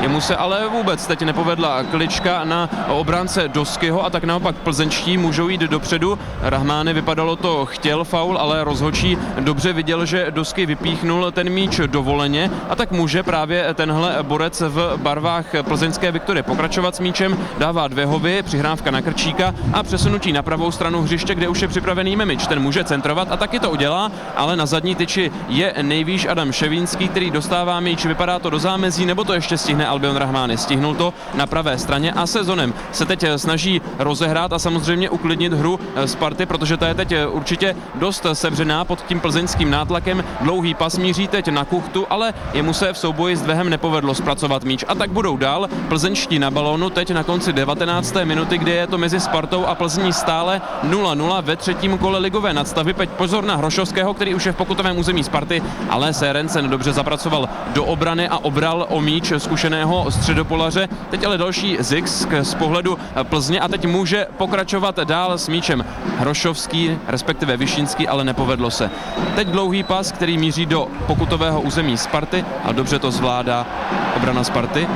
Jemu se ale vůbec teď nepovedla klička na obránce Doskyho a tak naopak plzeňští můžou jít dopředu. Rahmány vypadalo to chtěl faul, ale rozhodčí dobře viděl, že Dosky vypíchnul ten míč dovoleně a tak může právě tenhle borec v barvách plzeňské Viktorie pokračovat s míčem, dává dvehovy, přihrávka na Krčíka a přesunutí na pravou stranu hřiště, kde už je připravený Memič. Ten může centrovat a taky to udělá, ale na zadní tyči je nejvýš Adam Ševínský, který dostává míč, vypadá to do zámezí, nebo to ještě stihne Albion Rahmány. Stihnul to na pravé straně a Sezonem se teď snaží rozehrát a samozřejmě uklidnit hru Sparty, protože ta je teď určitě dost sevřená pod tím plzeňským nátlakem. Dlouhý pas míří teď na Kuchtu, ale jemu se v souboji s Dvehem nepovedlo zpracovat míč. A tak budou dál plzeňští na balónu teď na konci 19. minuty, kde je to mezi Spartou a Plzní stále 0-0 ve třetím kole ligové nadstavby. Teď pozor na Hrošovského, který už je v pokutovém území Sparty, ale Sérencen dobře zapracoval do obrany a obral o míč zkušeného středopolaře. Teď ale další zisk z pohledu Plzně a teď může pokračovat dál s míčem Hrošovský, respektive Vyšínský, ale nepovedlo se. Teď dlouhý pas, který míří do pokutového území Sparty a dobře to zvládá obrana Sparty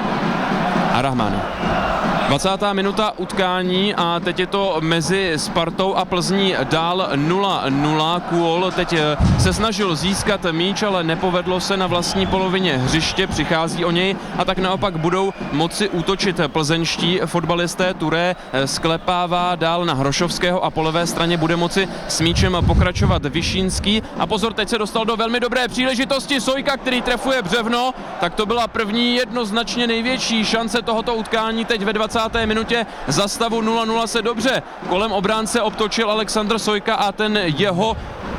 a Rahmány. 20. minuta utkání a teď je to mezi Spartou a Plzní dál 0-0. Kůl teď se snažil získat míč, ale nepovedlo se na vlastní polovině hřiště, přichází o něj a tak naopak budou moci útočit plzeňští fotbalisté. Touré sklepává dál na Hrošovského a po levé straně bude moci s míčem pokračovat Vyšínský. A pozor, teď se dostal do velmi dobré příležitosti Sojka, který trefuje břevno, tak to byla první jednoznačně největší šance tohoto utkání teď ve 20. minutě za stavu 0-0 se dobře kolem obránce obtočil Alexandr Sojka a ten jeho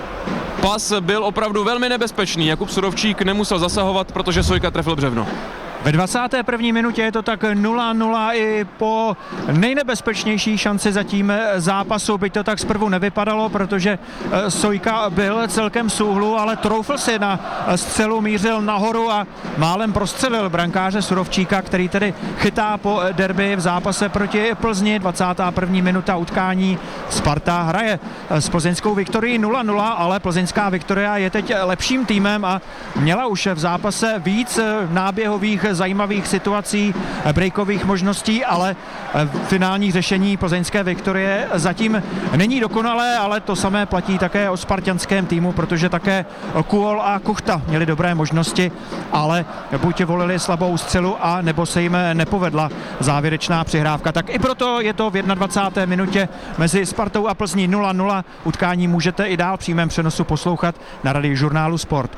pas byl opravdu velmi nebezpečný. Jakub Surovčík nemusel zasahovat, protože Sojka trefil břevno. Ve 21. minutě je to tak 0-0 i po nejnebezpečnější šanci zatím zápasu, byť to tak zprvu nevypadalo, protože Sojka byl celkem z úhlu, ale troufl si na střelu, mířil nahoru a málem prostřelil brankáře Surovčíka, který tedy chytá po derby v zápase proti Plzni. 21. minuta utkání. Sparta hraje s plzeňskou Viktorií 0-0, ale plzeňská Viktoria je teď lepším týmem a měla už v zápase víc náběhových zajímavých situací, breakových možností, ale finální řešení plzeňské Viktorie zatím není dokonalé, ale to samé platí také o spartanském týmu, protože také Kuol a Kuchta měli dobré možnosti, ale buď volili slabou střelu a nebo se jim nepovedla závěrečná přihrávka. Tak i proto je to v 21. minutě mezi Spartou a Plzní 0-0. Utkání můžete i dál v přímém přenosu poslouchat na Radiožurnálu Sport.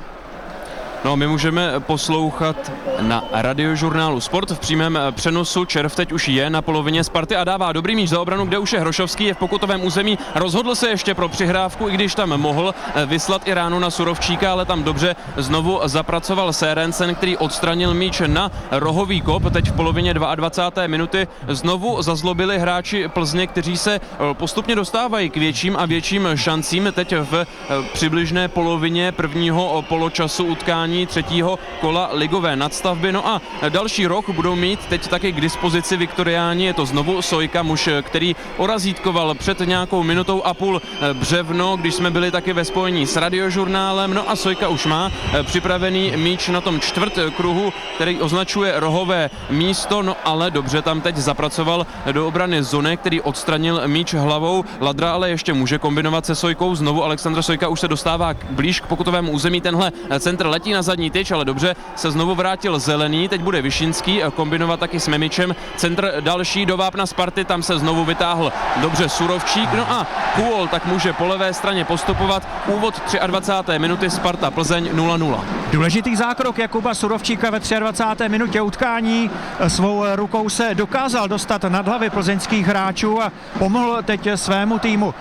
No, my můžeme poslouchat na Radiožurnálu Sport v přímém přenosu. Červ teď už je na polovině Sparty a dává dobrý míč za obranu, kde už je Hrošovský, je v pokutovém území. Rozhodl se ještě pro přihrávku, i když tam mohl vyslat i ránu na Surovčíka, ale tam dobře znovu zapracoval Sérencen, který odstranil míč na rohový kop. Teď v polovině 22. minuty znovu zazlobili hráči Plzně, kteří se postupně dostávají k větším a větším šancím. Teď v přibližné polovině prvního poločasu utkání třetího kola ligové nadstavby. No a další rok budou mít teď taky k dispozici Viktoriáni. Je to znovu Sojka, muž, který orazítkoval před nějakou minutou a půl břevno, když jsme byli taky ve spojení s Radiožurnálem. No a Sojka už má připravený míč na tom čtvrt kruhu, který označuje rohové místo, no ale dobře tam teď zapracoval do obrany Zone, který odstranil míč hlavou. Ladra ale ještě může kombinovat se Sojkou. Znovu Alexandr Sojka už se dostává blíž k pokutovému území. Tenhle centr letí na zadní tyč, ale dobře se znovu vrátil Zelený, teď bude Vyšinský kombinovat taky s Memičem. Centr další do vápna Sparty, tam se znovu vytáhl dobře Surovčík, no a Kůl tak může po levé straně postupovat. Úvod 23. minuty, Sparta Plzeň 0-0. Důležitý zákrok Jakuba Surovčíka ve 23. minutě utkání. Svou rukou se dokázal dostat nad hlavy plzeňských hráčů a pomohl teď svému týmu.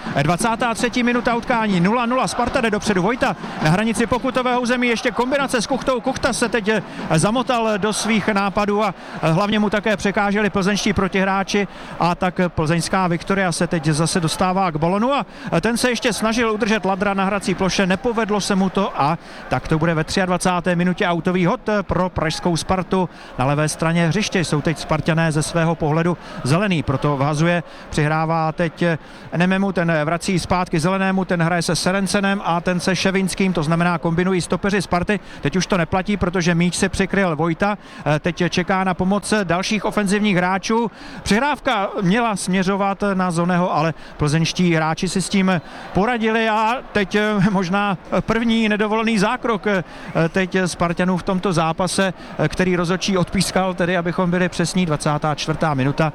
23. minuta utkání 0-0, Sparta jde dopředu, Vojta na hranici pokutového území, ještě kombinace s Kuchtou. Kuchta se teď zamotal do svých nápadů a hlavně mu také překáželi plzeňští protihráči a tak plzeňská Viktoria se teď zase dostává k balonu a ten se ještě snažil udržet Ladra na hrací ploše, nepovedlo se mu to a tak to bude ve 23. minutě autový hod pro pražskou Spartu. Na levé straně hřiště jsou teď Spartané ze svého pohledu zelený, proto vhazuje, přihrává teď Nememu, ten vrací zpátky Zelenému, ten hraje se Serencenem a ten se Ševinským, to znamená kombinují stopeři Sparty Teď už to neplatí, protože míč se přikryl Vojta, teď čeká na pomoc dalších ofenzivních hráčů. Přihrávka měla směřovat na Zoneho, ale plzeňští hráči si s tím poradili a teď možná první nedovolený zákrok teď Spartanů v tomto zápase, který rozhodčí odpískal, tedy abychom byli přesní, 24. minuta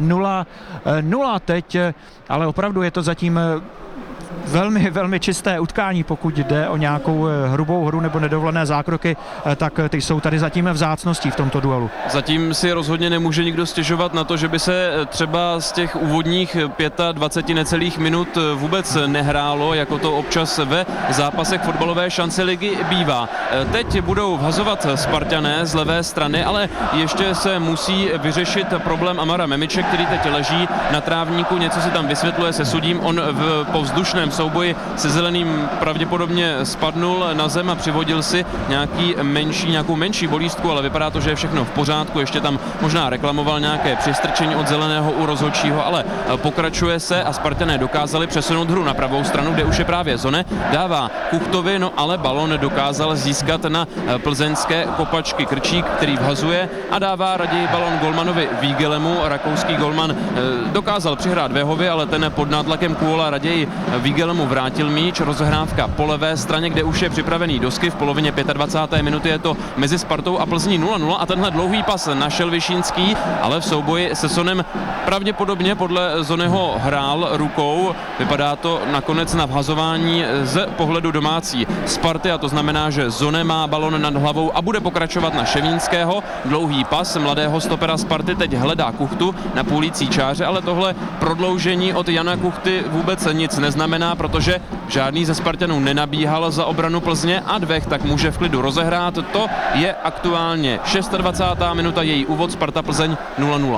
0-0 teď, ale opravdu je to zatím velmi, velmi čisté utkání, pokud jde o nějakou hrubou hru nebo nedovolené zákroky, tak ty jsou tady zatím vzácností v tomto duelu. Zatím si rozhodně nemůže nikdo stěžovat na to, že by se třeba z těch úvodních 25 necelých minut vůbec nehrálo, jako to občas ve zápasech fotbalové šance ligy bývá. Teď budou vhazovat Spartané z levé strany, ale ještě se musí vyřešit problém Amara Memiče, který teď leží na trávníku, něco si tam vysvětluje se sudím, on v povzdušném souboji se Zeleným pravděpodobně spadnul na zem a přivodil si nějakou menší bolístku, ale vypadá to, že je všechno v pořádku. Ještě tam možná reklamoval nějaké přistrčení od Zeleného u rozhodčího, ale pokračuje se a Spartané dokázali přesunout hru na pravou stranu, kde už je právě Zone. Dává Kuchtovi, no ale balon dokázal získat na plzeňské kopačky Krčík, který vhazuje a dává raději balon golmanovi Vígelemu. Rakouský golman dokázal přihrát Véhovi, ale ten pod nátlakem Kůla raději Vígelemu vrátil míč, rozehrávka po levé straně, kde už je připravený Dosky. V polovině 25. minuty je to mezi Spartou a Plzní 0-0 a tenhle dlouhý pas našel Višínský, ale v souboji se Sonem pravděpodobně podle Zoneho hrál rukou. Vypadá to nakonec na vhazování z pohledu domácí Sparty a to znamená, že Zone má balon nad hlavou a bude pokračovat na Ševínského. Dlouhý pas mladého stopera Sparty teď hledá Kuchtu na půlící čáře, ale tohle prodloužení od Jana Kuchty vůbec nic neznamená, protože žádný ze Spartanů nenabíhal za obranu Plzně a Dvech tak může v klidu rozehrát. To je aktuálně 26. minuta, její úvod, Sparta Plzeň 0-0.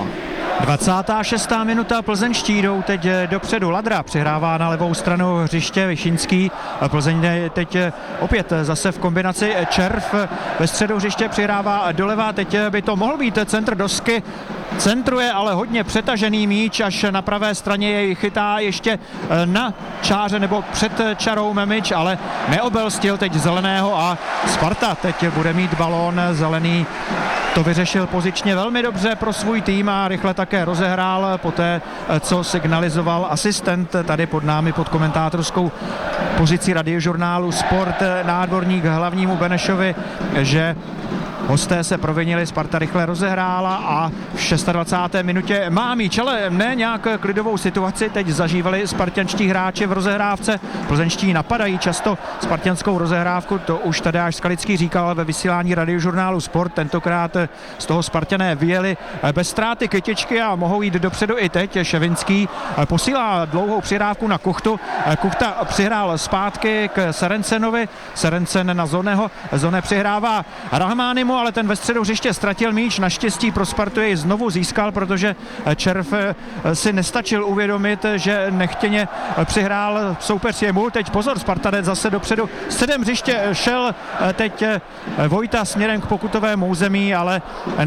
26. minuta, plzeňští jdou teď dopředu. Ladra přihrává na levou stranu hřiště, Višínský. Plzeň je teď opět zase v kombinaci Červ. Ve středu hřiště přihrává doleva, teď by to mohl být centr Dosky. Centruje ale hodně přetažený míč, až na pravé straně jej chytá ještě na čáře nebo před čarou Memič, ale neobelstil teď Zeleného a Sparta teď bude mít balón. Zelený to vyřešil pozičně velmi dobře pro svůj tým a rychle také rozehrál poté, co signalizoval asistent tady pod námi pod komentátorskou pozici radiožurnálu Sport Nádvorník hlavnímu Benešovi, že hosté se provinili, Sparta rychle rozehrála a v 26. minutě má míč, ale ne nějak klidovou situaci teď zažívali spartanští hráči v rozehrávce. Plzeňští napadají často spartanskou rozehrávku, to už Tadeáš Skalický říkal ve vysílání radiožurnálu Sport. Tentokrát z toho Spartané vyjeli bez ztráty kytičky a mohou jít dopředu i teď. Ševinský posílá dlouhou přihrávku na Kuchtu. Kuchta přihrál zpátky k Serencenovi, Serencen na Zoneho, Zone přihrává Rahmánimu, ale ten ve středu hřiště ztratil míč, naštěstí pro Spartu jej znovu získal, protože Červ si nestačil uvědomit, že nechtěně přihrál soupeř jemu. Teď pozor, Sparta jde zase dopředu. Středem hřiště šel teď Vojta směrem k pokutovému území, ale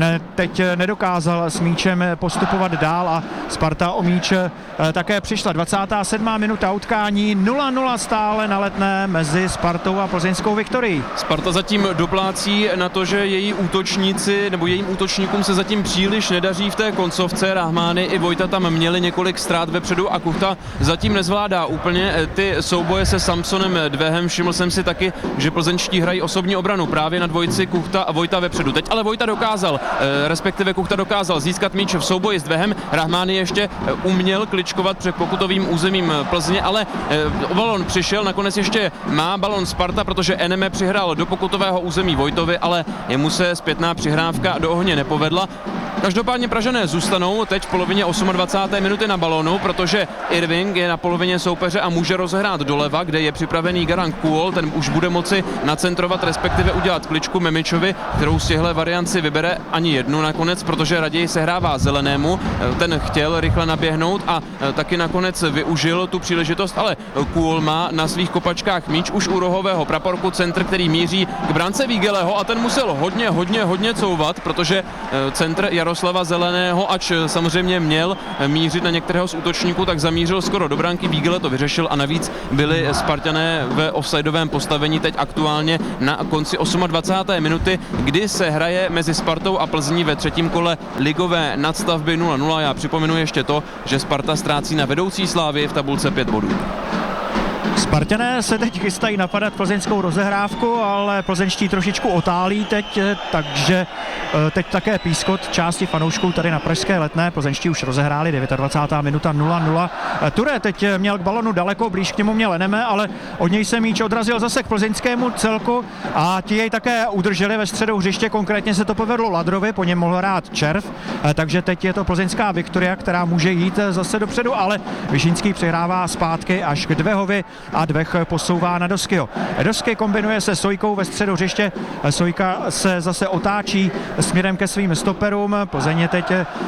teď nedokázal s míčem postupovat dál a Sparta o míč také přišla. 27. minuta utkání, 0-0 stále na Letné mezi Spartou a plzeňskou Viktorií. Sparta zatím doplácí na to, že její útočníci nebo jejím útočníkům se zatím příliš nedaří v té koncovce. Rahmány i Vojta tam měli několik ztrát vepředu a Kuchta zatím nezvládá úplně ty souboje se Samsonem Dvehem. Všiml jsem si taky, že plzeňští hrají osobní obranu právě na dvojici Kuchta a Vojta vepředu. Teď ale Vojta dokázal, respektive Kuchta dokázal získat míč v souboji s Dvehem. Rahmány ještě uměl kličkovat před pokutovým územím Plzně, ale balon přišel, nakonec ještě má balon Sparta, protože Eneme přihrál do pokutového území Vojtovi, ale jemu se zpětná přihrávka do ohně nepovedla. Každopádně Pražané zůstanou teď v polovině 28. minuty na balonu, protože Irving je na polovině soupeře a může rozehrát doleva, kde je připravený Garant Kůl, ten už bude moci nacentrovat, respektive udělat kličku Memičovi, kterou z těchto varianci vybere ani jednu nakonec, protože raději sehrává Zelenému, ten chtěl rychle naběhnout a taky nakonec využil tu příležitost, ale Kůl má na svých kopačkách míč už u rohového praporku, centr, který míří k brance Vígeleho a ten musel hodně hodně couvat, protože centr Jaroslava Zeleného, ač samozřejmě měl mířit na některého z útočníků, tak zamířil skoro do branky, Vígele to vyřešil a navíc byli Spartané ve offsideovém postavení teď aktuálně na konci 28. minuty, kdy se hraje mezi Spartou a Plzní ve třetím kole ligové nadstavby 0-0. Já připomenu ještě to, že Sparta ztrácí na vedoucí Slávii v tabulce 5 bodů. Spartané se teď chystají napadat plzeňskou rozehrávku, ale plzeňští trošičku otálí teď, takže teď také pískot části fanoušků tady na pražské Letné. Plzeňští už rozehráli, 29. minuta 0-0. Ture teď měl k balonu daleko, blíž k němu měl Eneme, ale od něj se míč odrazil zase k plzeňskému celku a ti jej také udrželi ve středu hřiště, konkrétně se to povedlo Ladrovi, po něm mohl hrát Červ, takže teď je to plzeňská Viktoria, která může jít zase dopředu, ale Vyšínský přihrává zpátky až k Dvehovi a Dvech posouvá na Doskyho. Dosky kombinuje se Sojkou ve středu hřiště, Sojka se zase otáčí směrem ke svým stoperům, Plzeň teď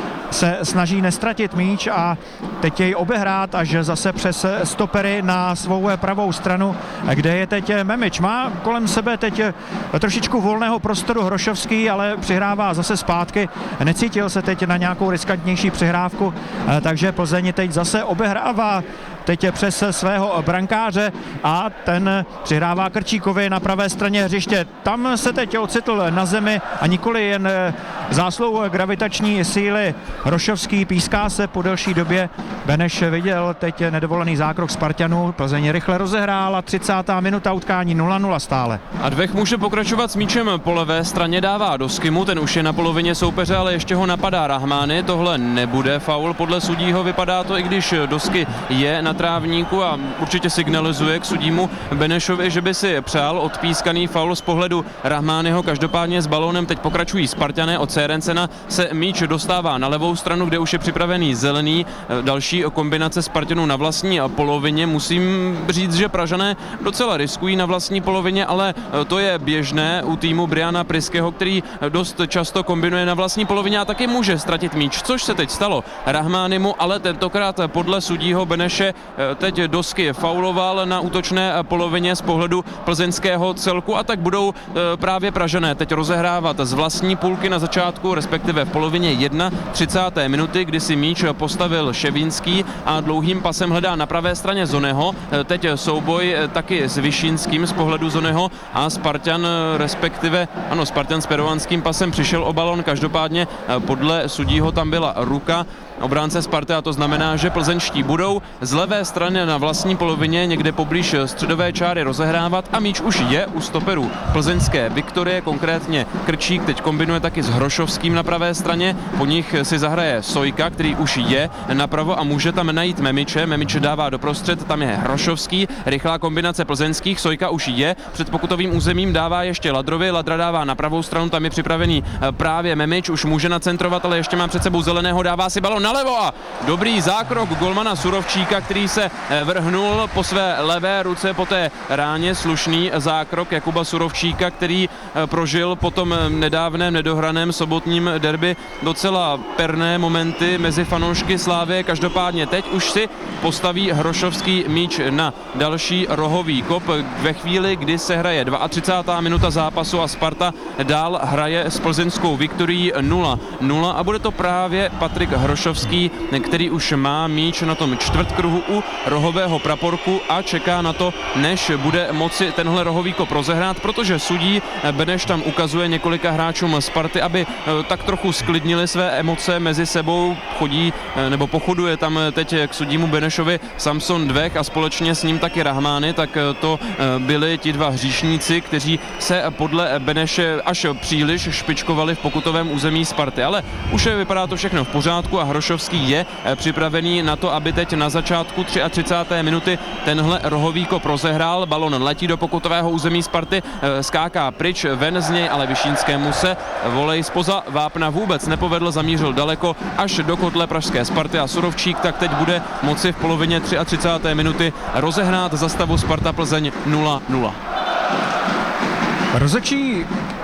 se snaží nestratit míč a teď jej obehrát až zase přes stopery na svou pravou stranu, kde je teď Memič. Má kolem sebe teď trošičku volného prostoru Hrošovský, ale přihrává zase zpátky. Necítil se teď na nějakou riskantnější přihrávku, takže Plzeň teď zase obehrává teď přes svého brankáře a ten přihrává Krčíkovi na pravé straně hřiště. Tam se teď ocitl na zemi a nikoli jen zásluhou gravitační síly Hrošovský, píská se po delší době. Beneš viděl teď nedovolený zákrok Spartanů, Plzeň rychle rozehrála, 30. minuta utkání 0-0 stále. A Dvech může pokračovat s míčem po levé straně, dává Doskymu, ten už je na polovině soupeře, ale ještě ho napadá Rahmány, tohle nebude faul, podle sudího vypadá to, i když Dosky je na trávníku a určitě signalizuje k sudímu Benešovi, že by si přál odpískaný faul z pohledu Rahmányho. Každopádně s balónem teď pokračují Spartané, od Cerencena se míč dostává na levou stranu, kde už je připravený Zelený. Další kombinace Spartanů na vlastní polovině. Musím říct, že Pražané docela riskují na vlastní polovině, ale to je běžné u týmu Briana Priského, který dost často kombinuje na vlastní polovině a taky může ztratit míč, což se teď stalo Rahmánymu, ale tentokrát podle sudího Beneše teď Dosky fauloval na útočné polovině z pohledu plzeňského celku a tak budou právě Pražané teď rozehrávat z vlastní půlky na začátku, respektive v polovině 31. minuty, kdy si míč postavil Ševínský a dlouhým pasem hledá na pravé straně Zoneho. Teď souboj taky s Vyšínským z pohledu Zoneho a Spartan, respektive ano, Spartan s peruánským pasem přišel o balon, každopádně podle sudího tam byla ruka obránce Sparty a to znamená, že plzeňští budou z levé strany na vlastní polovině někde poblíž středové čáry rozehrávat a míč už je u stoperů plzeňské Viktorie, konkrétně Krčík teď kombinuje taky s Hrošovským na pravé straně, po nich si zahraje Sojka, který už je napravo a může tam najít Memiče, Memiče dává doprostřed, tam je Hrošovský, rychlá kombinace plzeňských, Sojka už je před pokutovým územím, dává ještě Ladrovi, Ladra dává na pravou stranu, tam je připravený právě Memič, už může nacentrovat, ale ještě má před sebou Zeleného, dává si balon nalevo a dobrý zákrok golmana Surovčíka, který se vrhnul po své levé ruce po té ráně, slušný zákrok Jakuba Surovčíka, který prožil po tom nedávném nedohraném sobotním derby docela perné momenty mezi fanoušky Slávie. Každopádně teď už si postaví Hrošovský míč na další rohový kop ve chvíli, kdy se hraje 32. minuta zápasu a Sparta dál hraje s plzeňskou Viktorií 0-0 a bude to právě Patrik Hrošovský, který už má míč na tom čtvrtkruhu u rohového praporku a čeká na to, než bude moci tenhle rohový kop rozehrát, protože sudí Beneš tam ukazuje několika hráčům Sparty, aby tak trochu sklidnili své emoce mezi sebou. Chodí nebo pochoduje tam teď k sudímu Benešovi Samson Dvech a společně s ním taky Rahmány, tak to byli ti dva hříšníci, kteří se podle Beneše až příliš špičkovali v pokutovém území Sparty, ale už vypadá to všechno v pořádku a Hrošovský je připravený na to, aby teď na začátku 33. minuty tenhle rohový kop rozehrál. Balon letí do pokutového území Sparty, skáká pryč, ven z něj, ale Vyšínskému se volej spoza vápna vůbec nepovedl, zamířil daleko až do kotle pražské Sparty a Surovčík tak teď bude moci v polovině 33. minuty rozehrát za stavu Sparta Plzeň 0-0. Rozhodčí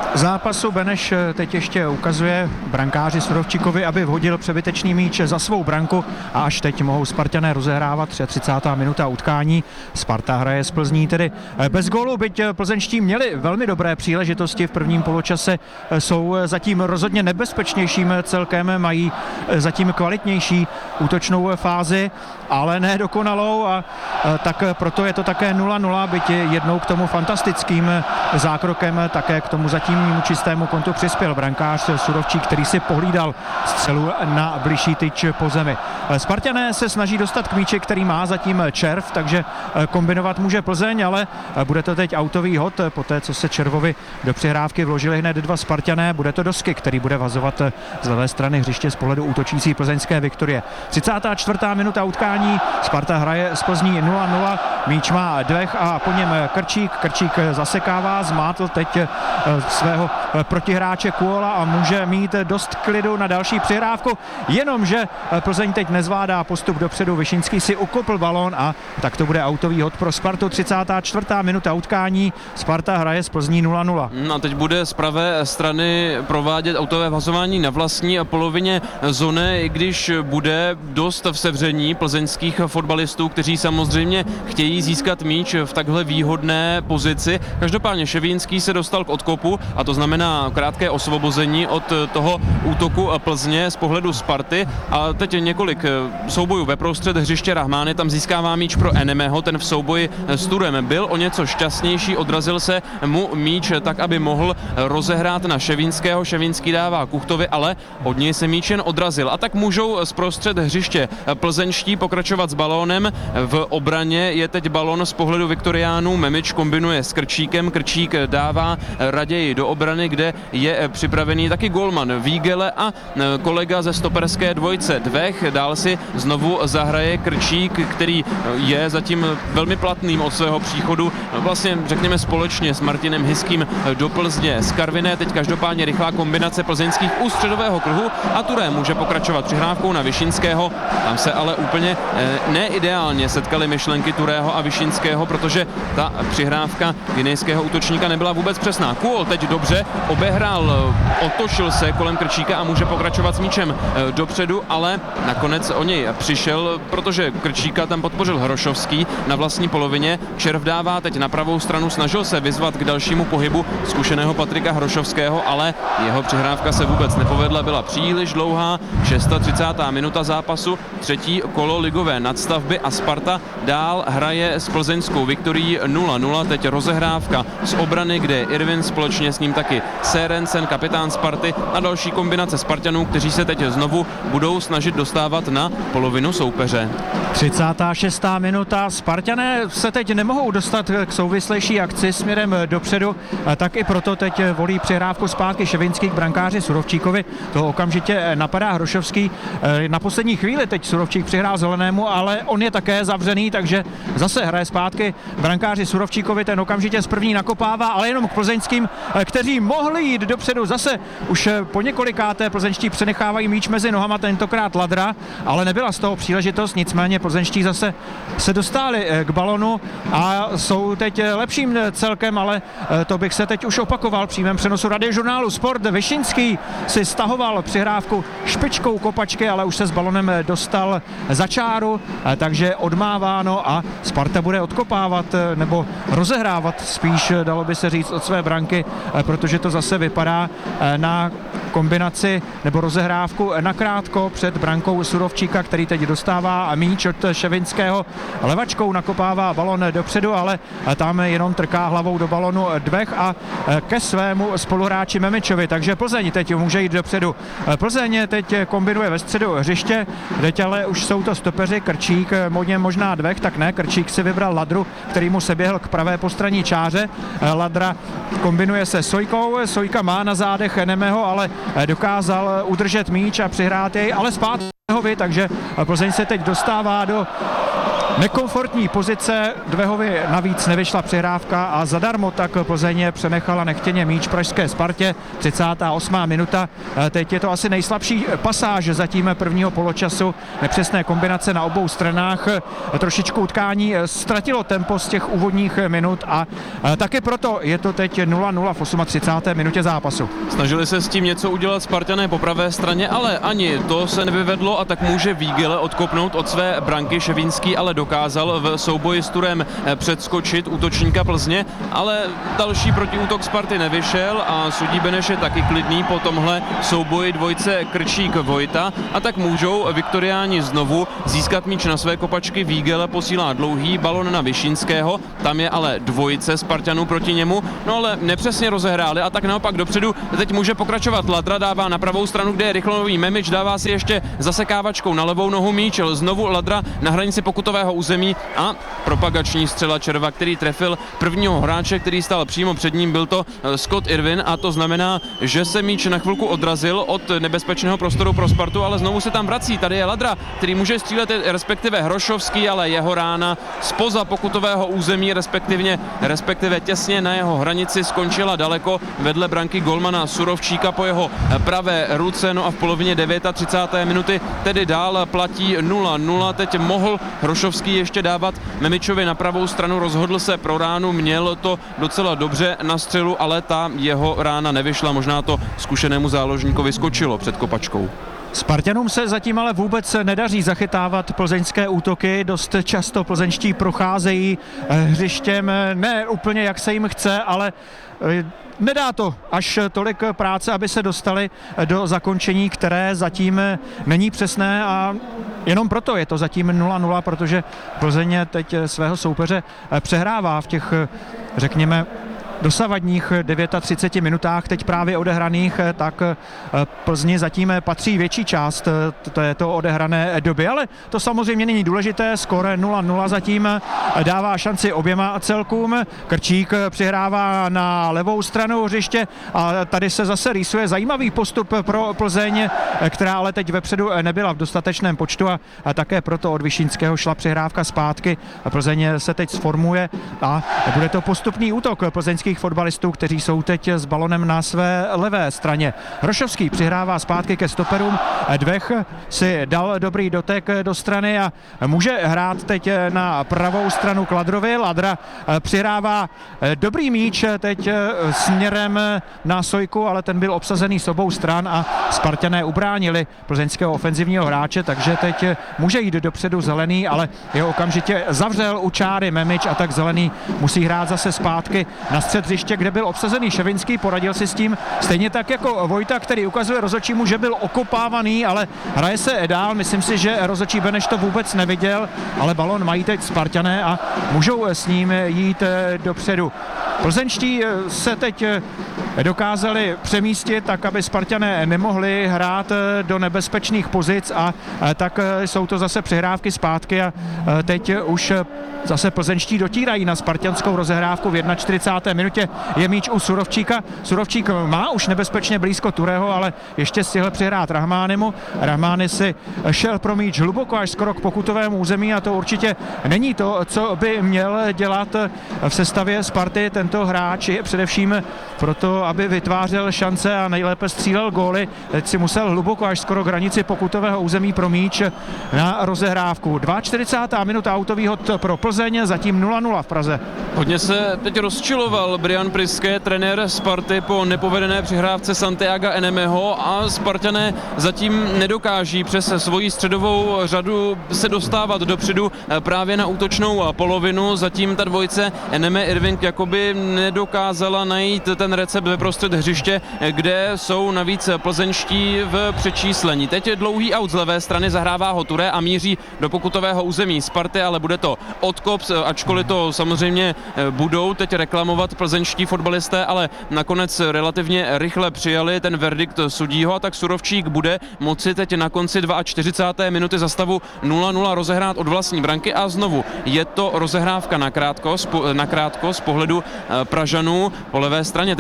zápasu Beneš teď ještě ukazuje brankáři Surovčíkovi, aby vhodil přebytečný míč za svou branku a až teď mohou Spartané rozehrávat 33. minuta utkání. Sparta hraje z Plzní tedy bez gólu, byť plzeňští měli velmi dobré příležitosti v prvním poločase, jsou zatím rozhodně nebezpečnějším celkem, mají zatím kvalitnější útočnou fázi, ale ne dokonalou a tak proto je to také 0-0, byť jednou k tomu fantastickým zákrokem také k tomu zatímnímu čistému kontu přispěl brankář Surovčík, který si pohlídal střelu na bližší tyč po zemi. Spartané se snaží dostat k míči, který má zatím Červ, takže kombinovat může Plzeň, ale bude to teď autový hod, poté co se Červovi do přihrávky vložili hned dva Spartané, bude to Dosky, který bude vazovat z levé strany hřiště z pohledu útočící plzeňské Viktorie. 34. minuta utkání, Sparta hraje z Plzní 0-0, míč má Dvech a po něm Krčík zasekává, zmátl teď svého protihráče Kuola a může mít dost klidu na další přihrávku, jenomže Plzeň teď nezvládá postup dopředu, Vyšinský si ukopl balón a tak to bude autový hod pro Spartu. 34. minuta utkání, Sparta hraje z Plzní 0-0. A teď bude z pravé strany provádět autové vazování na vlastní polovině zóny, i když bude dost v sevření plzeňských fotbalistů, kteří samozřejmě chtějí získat míč v takhle výhodné pozici. Každopádně Ševínský se dostal k odkopu a to znamená krátké osvobození od toho útoku Plzně z pohledu Sparty a teď několik soubojů ve prostřed hřiště Rahmány, tam získává míč pro Enemeho, ten v souboji s Turem byl o něco šťastnější, odrazil se mu míč tak, aby mohl rozehrát na Ševínského, Ševínský dává Kuchtovi, ale od něj se míč jen odrazil a tak můžou z prostřed hřiště plzeňští pokračovat s balónem, v obraně je teď balón z pohledu Viktoriánů, Memič kombinuje s Krčíkem, Krčík dává raději do obrany, kde je připravený taky golman Vígele a kolega ze stoperské dvojce Dvech, dál si znovu zahraje Krčík, který je zatím velmi platným od svého příchodu, vlastně řekněme společně s Martinem Hiským do Plzně z Karviné, teď každopádně rychlá kombinace plzeňských u středového kruhu a Turé může pokračovat přihrávkou na Vyšinského, tam se ale úplně neideálně setkaly myšlenky Turého a Vyšinského, protože ta přihrávka guinejského útočníka nebyla vůbec přesná. Kuol teď dobře obehrál, otočil se kolem Krčíka a může pokračovat s míčem dopředu, ale nakonec o něj přišel, protože Krčíka tam podpořil Hrošovský na vlastní polovině. Červ dává teď na pravou stranu, snažil se vyzvat k dalšímu pohybu zkušeného Patrika Hrošovského, ale jeho přihrávka se vůbec nepovedla, byla příliš dlouhá. 36. minuta zápasu, třetí kolo ligové nadstavby a Sparta dál hraje s plzeňskou Viktorií 0-0. Teď rozehrávka z obrany, kde Irvin společně s ním taky Sérensen, kapitán Sparty a další kombinace Spartanů, kteří se teď znovu budou snažit dostávat na polovinu soupeře. 36. minuta, Spartané se teď nemohou dostat k souvislejší akci směrem dopředu, tak i proto teď volí přihrávku zpátky Ševinský k brankáři Surovčíkovi, toho okamžitě napadá Hrošovský. Na poslední chvíli teď Surovčík přihrál zelenému, ale on je také zavřený, takže zase hraje zpátky brankáři Surovčíkovi, ten okamžitě z první nakopává, ale jenom k plzeňským, kteří mohli jít dopředu. Zase už po několikáté plzeňští přenechávají míč mezi nohama, tentokrát Ladra, ale nebyla z toho příležitost, nicméně plzeňští zase se dostali k balonu a jsou teď lepším celkem, ale to bych se teď už opakoval v přímém přenosu Radiožurnálu Sport. Vyšinský si stahoval přihrávku špičkou kopačky, ale už se s balonem dostal za čáru, takže odmáváno a Sparta bude odkopávat nebo rozehrávat spíš, dalo by se říct, od své branky, protože to zase vypadá na kombinaci nebo rozehrávku nakrátko před brankou Surovčíka, který teď dostává míč od Ševinského. Levačkou nakopává balon dopředu, ale tam jenom trká hlavou do balonu Dvech a ke svému spoluhráči Memičovi, takže Plzeň teď může jít dopředu. Plzeň teď kombinuje ve středu hřiště, teď ale už jsou to stopeři Krčík, možná Dvech, tak ne, Krčík si vybral Ladru, který mu se běhl k pravé postranní čáře. Ladra kombinuje se Sojkou, Sojka má na zádech Enemeho, ale dokázal udržet míč a přihrát jej, ale zpátky takže Plzeň se teď dostává do Nekomfortní pozice, Dvehovi navíc nevyšla přihrávka a zadarmo tak Plzeň přenechala nechtěně míč pražské Spartě. 38. minuta. Teď je to asi nejslabší pasáž zatím prvního poločasu. Nepřesné kombinace na obou stranách. Trošičku utkání ztratilo tempo z těch úvodních minut a taky proto je to teď 0-0 v 38. minutě zápasu. Snažili se s tím něco udělat Spartané po pravé straně, ale ani to se nevyvedlo a tak může Vígele odkopnout od své branky. Ševínský ale dokázal v souboji s Turem předskočit útočníka Plzně, ale další protiútok Sparty nevyšel a sudí Beneš je taky klidný po tomhle souboji dvojce Krčík-Vojta a tak můžou viktoriáni znovu získat míč na své kopačky. Vígele posílá dlouhý balon na Vyšinského, tam je ale dvojice Spartanů proti němu, no ale nepřesně rozehráli a tak naopak dopředu teď může pokračovat Ladra, dává na pravou stranu, kde je rychlonový Memič, dává si ještě zasekávačkou na levou nohu míč, znovu Ladra na hranici pokutového území a propagační střela Červa, který trefil prvního hráče, který stál přímo před ním, byl to Scott Irwin a to znamená, že se míč na chvilku odrazil od nebezpečného prostoru pro Spartu, ale znovu se tam vrací. Tady je Ladra, který může střílet, respektive Hrošovský, ale jeho rána spoza pokutového území, respektive těsně na jeho hranici skončila daleko vedle branky golmana Surovčíka po jeho pravé ruce, no a v polovině 39. minuty tedy dál platí 0-0. Teď mohl Hrošovský ještě dávat Memičovi na pravou stranu, rozhodl se pro ránu, měl to docela dobře na střelu, ale ta jeho rána nevyšla, možná to zkušenému záložníkovi skočilo před kopačkou. Spartanům se zatím ale vůbec nedaří zachytávat plzeňské útoky, dost často plzeňští procházejí hřištěm, ne úplně jak se jim chce, ale nedá to až tolik práce, aby se dostali do zakončení, které zatím není přesné a jenom proto je to zatím 0-0, protože Plzeň teď svého soupeře přehrává v těch, řekněme, dosavadních 39 minutách teď právě odehraných, tak Plzni zatím patří větší část této odehrané doby, ale to samozřejmě není důležité, skóre 0-0 zatím dává šanci oběma celkům. Krčík přihrává na levou stranu hřiště a tady se zase rýsuje zajímavý postup pro Plzeň, která ale teď vepředu nebyla v dostatečném počtu a také proto od Vyšínského šla přihrávka zpátky. Plzeň se teď sformuje a bude to postupný útok plzeňských fotbalistů, kteří jsou teď s balonem na své levé straně. Hrošovský přihrává zpátky ke stoperům. Dvech si dal dobrý dotek do strany a může hrát teď na pravou stranu k Ladrovi. Ladra přihrává dobrý míč teď směrem na Sojku, ale ten byl obsazený s obou stran a Spartané ubránili plzeňského ofenzivního hráče, takže teď může jít dopředu Zelený, ale jeho okamžitě zavřel u čáry Memič a tak Zelený musí hrát zase zpátky na střed hřiště, kde byl obsazený Ševinský, poradil si s tím stejně tak jako Vojta, který ukazuje rozhodčímu, že byl okopávaný, ale hraje se dál. Myslím si, že rozhodčí Beneš to vůbec neviděl, ale balon mají teď Spartané a můžou s ním jít dopředu. Plzeňští se teď dokázali přemístit tak, aby Spartané nemohli hrát do nebezpečných pozic a tak jsou to zase přihrávky zpátky a teď už zase plzeňští dotírají na spartanskou rozehrávku. V 41. minutě je míč u Surovčíka. Surovčík má už nebezpečně blízko Tureho, ale ještě stihl přihrát Rahmánemu. Rahmány si šel pro míč hluboko až skoro k pokutovému území a to určitě není to, co by měl dělat v sestavě Sparty. Tento hráč je především proto, aby vytvářel šance a nejlépe střílel góly. Teď si musel hluboko až skoro k hranici pokutového území pro míč na rozehrávku. 42. minuta autový hod pro Plzeň, zatím 0-0 v Praze. Hodně se teď rozčiloval Brian Priske, trenér Sparty, po nepovedené přihrávce Santiaga Enemeho a Spartané zatím nedokáží přes svoji středovou řadu se dostávat dopředu právě na útočnou polovinu. Zatím ta dvojice Eneme Irving jakoby nedokázala najít ten recept ve prostřed hřiště, kde jsou navíc plzeňští v přečíslení. Teď je dlouhý aut z levé strany, zahrává ho Ture a míří do pokutového území Sparty, ale bude to odkop, ačkoliv to samozřejmě budou teď reklamovat plzeňští fotbalisté, ale nakonec relativně rychle přijali ten verdikt sudího a tak Surovčík bude moci teď na konci 42. minuty za stavu 0-0 rozehrát od vlastní branky a znovu je to rozehrávka na krátko z pohledu Pražanů. Po levé straně teď bude pokračovat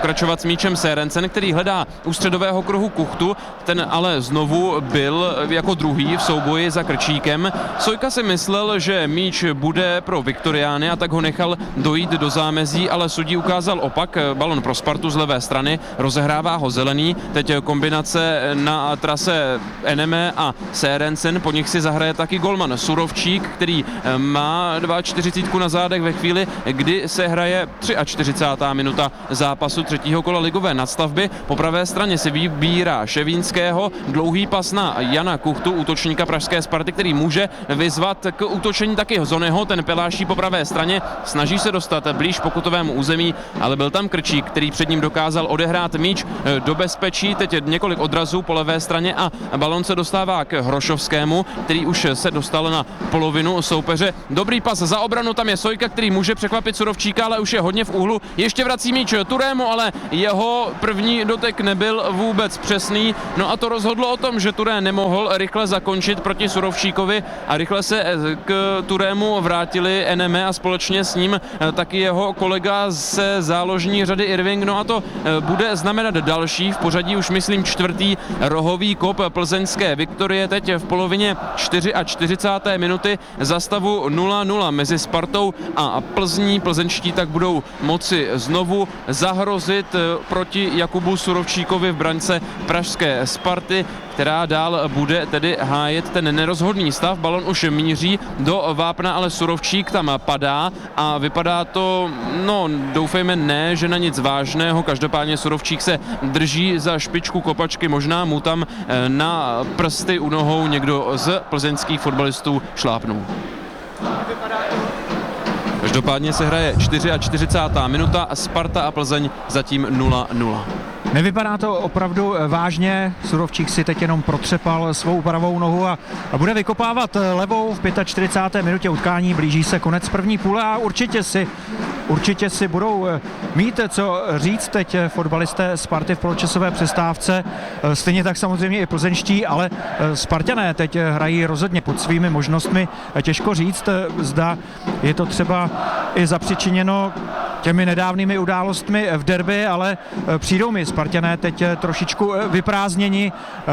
pokračovat s míčem Sørensen, který hledá u středového kruhu Kuchtu, ten ale znovu byl jako druhý v souboji za Krčíkem. Sojka si myslel, že míč bude pro Viktoriány a tak ho nechal dojít do zámezí, ale sudí ukázal opak, balon pro Spartu z levé strany, rozehrává ho zelený, teď kombinace na trase Eneme a Sørensen, po nich si zahraje taky golman Surovčík, který má 42 na zádech ve chvíli, kdy se hraje 43. minuta zápasu třetího kola ligové nadstavby. Po pravé straně si vybírá Ševínského, dlouhý pas na Jana Kuchtu, útočníka pražské Sparty, který může vyzvat k útočení taky Zoneho, ten peláší po pravé straně, snaží se dostat blíž pokutovému území, ale byl tam Krčík, který před ním dokázal odehrát míč do bezpečí, teď několik odrazů po levé straně a balon se dostává k Hrošovskému, který už se dostal na polovinu soupeře. Dobrý pas za obranu, tam je Sojka, který může překvapit Surovčíka, ale už je hodně v úhlu. Ještě vrací míč Turému, ale jeho první dotek nebyl vůbec přesný. No a to rozhodlo o tom, že Turé nemohl rychle zakončit proti Surovčíkovi a rychle se k Turému vrátili Eneme a společně s ním taky jeho kolega ze záložní řady Irving. No a to bude znamenat další, v pořadí už myslím 4. rohový kop plzeňské Viktorie teď v polovině 44. minuty za stavu 0-0 mezi Spartou a Plzní. Plzeňští tak budou moci znovu zahrozit proti Jakubu Surovčíkovi v braňce pražské Sparty, která dál bude tedy hájet ten nerozhodný stav. Balon už míří do vápna, ale Surovčík tam padá a vypadá to, no doufejme ne, že na nic vážného. Každopádně Surovčík se drží za špičku kopačky, možná mu tam na prsty u nohou někdo z plzeňských fotbalistů šlápnul. Každopádně se hraje 44. minuta, Sparta a Plzeň zatím 0-0. Nevypadá to opravdu vážně, Surovčík si teď jenom protřepal svou pravou nohu a bude vykopávat levou v 45. minutě utkání, blíží se konec první půle a určitě si budou mít co říct teď fotbalisté Sparty v poločasové přestávce, stejně tak samozřejmě i plzeňští, ale Sparťané teď hrají rozhodně pod svými možnostmi, těžko říct, zda je to třeba i zapřičiněno těmi nedávnými událostmi v derby, ale přijdou mi Sparťané teď trošičku vyprázdněni,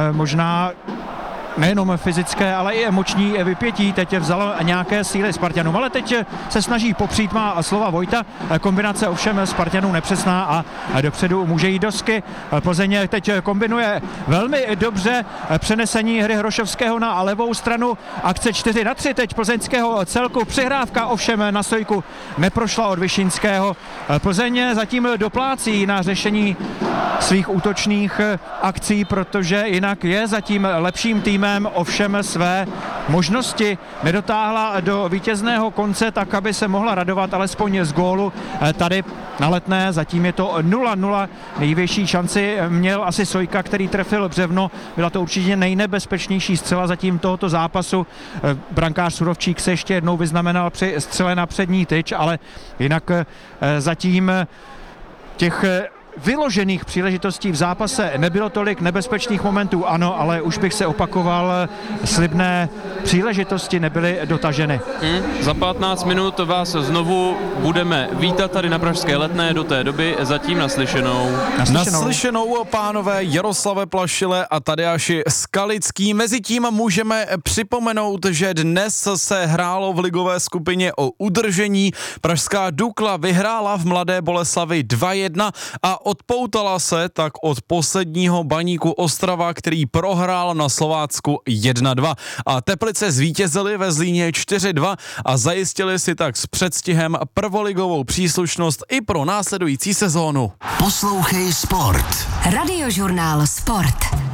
možná nejenom fyzické, ale i emoční vypětí teď vzalo nějaké síly Spartanům, ale teď se snaží popřít, má slova Vojta, kombinace ovšem Spartanů nepřesná a dopředu může jít Dosky. Plzeň teď kombinuje velmi dobře přenesení hry Hrošovského na levou stranu, akce 4-3 teď plzeňského celku, přihrávka ovšem na Sojku neprošla od Vyšinského. Plzeň zatím doplácí na řešení svých útočných akcí, protože jinak je zatím lepším týmem, ovšem své možnosti nedotáhla do vítězného konce, tak aby se mohla radovat alespoň z gólu tady na Letné. Zatím je to 0-0. Největší šanci měl asi Sojka, který trefil břevno. Byla to určitě nejnebezpečnější střela zatím tohoto zápasu. Brankář Surovčík se ještě jednou vyznamenal při střele na přední tyč, ale jinak zatím těch vyložených příležitostí v zápase nebylo tolik, nebezpečných momentů ano, ale už bych se opakoval, slibné příležitosti nebyly dotaženy. Za 15 minut vás znovu budeme vítat tady na pražské Letné, do té doby zatím naslyšenou. Naslyšenou, pánové Jaroslave Plašile a Tadeáši Skalický. Mezitím můžeme připomenout, že dnes se hrálo v ligové skupině o udržení. Pražská Dukla vyhrála v Mladé Boleslavi 2-1 a odpoutala se tak od posledního Baníku Ostrava, který prohrál na Slovácku 1-2. A Teplice zvítězily ve Zlíně 4-2 a zajistili si tak s předstihem prvoligovou příslušnost i pro následující sezónu. Poslouchej Sport. Radiožurnál Sport.